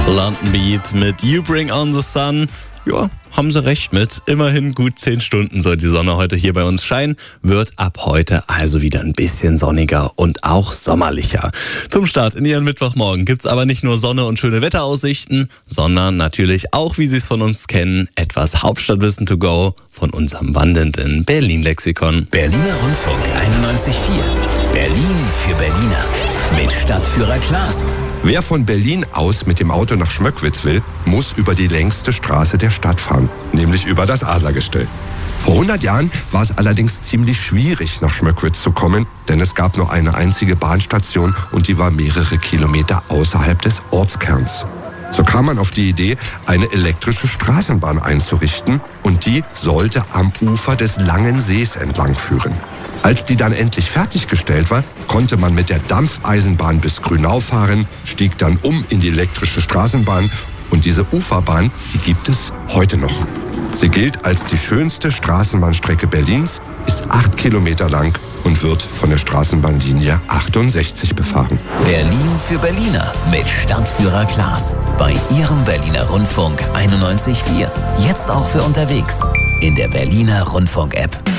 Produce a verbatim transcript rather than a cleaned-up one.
London Beat mit You Bring On The Sun. Ja, haben sie recht mit. Immerhin gut zehn Stunden soll die Sonne heute hier bei uns scheinen. Wird ab heute also wieder ein bisschen sonniger und auch sommerlicher. Zum Start in Ihren Mittwochmorgen gibt's aber nicht nur Sonne und schöne Wetteraussichten, sondern natürlich auch, wie Sie es von uns kennen, etwas Hauptstadtwissen to go von unserem wandelnden Berlin-Lexikon. Berliner Rundfunk einundneunzig Komma vier. Berlin für Berliner. Mit Stadtführer Klaas. Wer von Berlin aus mit dem Auto nach Schmöckwitz will, muss über die längste Straße der Stadt fahren, nämlich über das Adlergestell. Vor hundert Jahren war es allerdings ziemlich schwierig, nach Schmöckwitz zu kommen, denn es gab nur eine einzige Bahnstation und die war mehrere Kilometer außerhalb des Ortskerns. So kam man auf die Idee, eine elektrische Straßenbahn einzurichten und die sollte am Ufer des Langen Sees entlang führen. Als die dann endlich fertiggestellt war, konnte man mit der Dampfeisenbahn bis Grünau fahren, stieg dann um in die elektrische Straßenbahn und diese Uferbahn, die gibt es heute noch. Sie gilt als die schönste Straßenbahnstrecke Berlins, ist acht Kilometer lang und wird von der Straßenbahnlinie achtundsechzig befahren. Berlin für Berliner mit Stadtführer Klaas. Bei Ihrem Berliner Rundfunk einundneunzig Komma vier. Jetzt auch für unterwegs in der Berliner Rundfunk-App.